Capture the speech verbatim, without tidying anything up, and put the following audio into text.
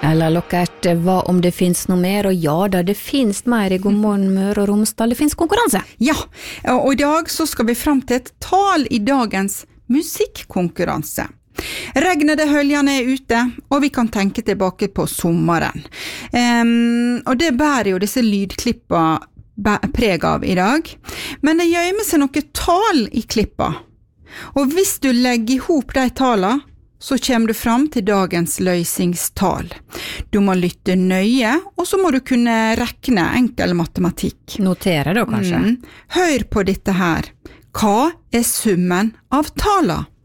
Eller Lockert, hva om det finns noe mer? Og ja da, det finns mer i God morgen Møre og Romsdal. Det finns konkurranse. Ja, og i dag så skal vi frem til et tal i dagens musikkonkurranse. Regnet det høljene er ute, og vi kan tenke tilbake på sommeren. Um, og det bærer jo disse lydklippa preg av i dag. Men det gjemmer seg noe tal i klippa. Og hvis du legger ihop de talene, så kommer du fram til dagens løysingstal. Du må lytte nøye, og så må du kunne rekne enkel matematikk. Notere da, kanskje? Mm. Hør på dette her. Hva er summen av tala?